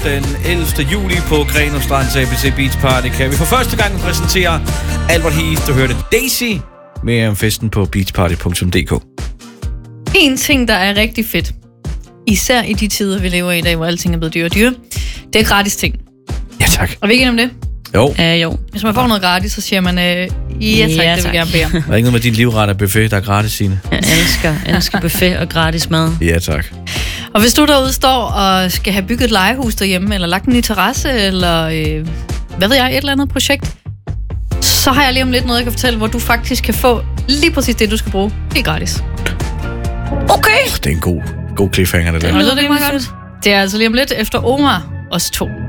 Den 11. juli på Grenaa Strands ABC Beach Party kan vi for første gang præsentere Albert Heath. Du hørte Daisy. Mere om festen på beachparty.dk. En ting, der er rigtig fedt, især i de tider, vi lever i dag, hvor alting er blevet dyre og dyre, det er gratis ting. Ja, tak. Og vi ikke om det? Jo. Jo. Hvis man får noget gratis, så siger man, ja tak, det vil jeg gerne bede om. Der er ikke noget med din livretter buffet, der er gratis, Signe. Jeg elsker buffet og gratis mad. Ja, tak. Og hvis du derude står og skal have bygget et legehus derhjemme, eller lagt en ny terrasse, eller hvad ved jeg, et eller andet projekt, så har jeg lige om lidt noget, jeg kan fortælle, hvor du faktisk kan få lige præcis det, du skal bruge. Helt gratis. Okay. Det er en god cliffhanger, det der. Det er altså lige om lidt efter Omar, os to.